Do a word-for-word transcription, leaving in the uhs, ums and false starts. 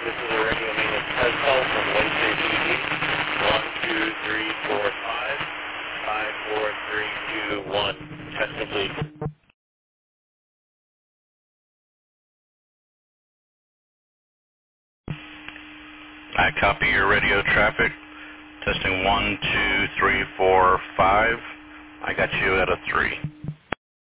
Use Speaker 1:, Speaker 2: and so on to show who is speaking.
Speaker 1: This is a radio maintenance test call from Wednesday P D. One, two, three, four, five. Five, four, three, two, one. Test complete.
Speaker 2: I copy your radio traffic. Testing one, two, three, four, five. I got you at a three.